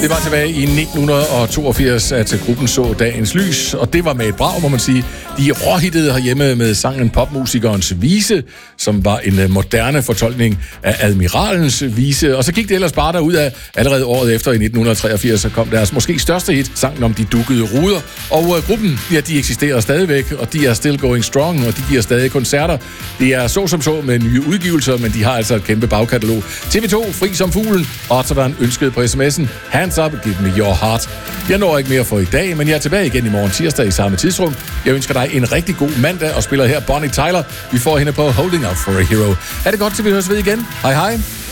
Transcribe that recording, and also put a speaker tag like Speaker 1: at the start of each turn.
Speaker 1: Det var tilbage i 1982, at gruppen så dagens lys, og det var med et brag, må man sige. De råhittede herhjemme med sangen Popmusikerens Vise, som var en moderne fortolkning af Admiralens Vise, og så gik det ellers bare derud af allerede året efter i 1983, så kom deres måske største hit, sangen om de dukkede ruder, og gruppen, ja, de eksisterer stadigvæk, og de er still going strong, og de giver stadig koncerter. Det er så med nye udgivelser, men de har altså et kæmpe bagkatalog. TV2, Fri som fuglen, og så var han ønsket på sms'en, Hands up, give me your heart. Jeg når ikke mere for i dag, men jeg er tilbage igen i morgen tirsdag i samme tidsrum. Jeg ønsker dig en rigtig god mandag og spiller her Bonnie Tyler. Vi får hende på Holding Out for a Hero. Er det godt, til vi høres ved igen? Hej hej.